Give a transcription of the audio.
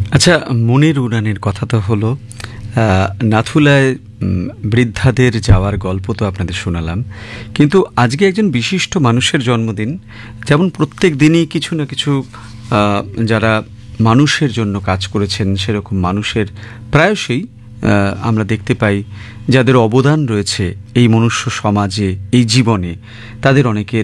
আচ্ছা, মনের উড়ানের কথা তো হলো। নাথুলায় বৃদ্ধাদের যাওয়ার গল্প তো আপনাদের শোনালাম, কিন্তু আজকে একজন বিশিষ্ট মানুষের জন্মদিন। যেমন প্রত্যেক দিনই কিছু না কিছু যারা মানুষের জন্য কাজ করেছেন, সেরকম মানুষের প্রায়শই আমরা দেখতে পাই যাদের অবদান রয়েছে এই মনুষ্য সমাজে, এই জীবনে, তাদের অনেকের